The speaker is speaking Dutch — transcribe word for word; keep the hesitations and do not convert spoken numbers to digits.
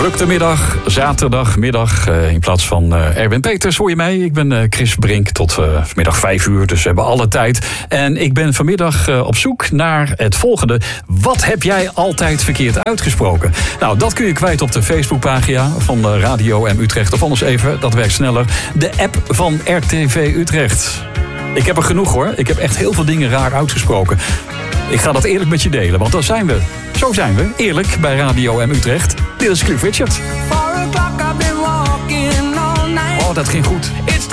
Drukte middag, zaterdagmiddag. Uh, in plaats van uh, Erwin Peters hoor je mij. Ik ben uh, Chris Brink tot uh, vanmiddag vijf uur, dus we hebben alle tijd. En ik ben vanmiddag uh, op zoek naar het volgende. Wat heb jij altijd verkeerd uitgesproken? Nou, dat kun je kwijt op de Facebookpagina van de Radio M Utrecht. Of anders even, dat werkt sneller, de app van R T V Utrecht. Ik heb er genoeg hoor. Ik heb echt heel veel dingen raar uitgesproken. Ik ga dat eerlijk met je delen, want daar zijn we. Zo zijn we, eerlijk, bij Radio M Utrecht. Dit is Cliff Richard. Oh, dat ging goed.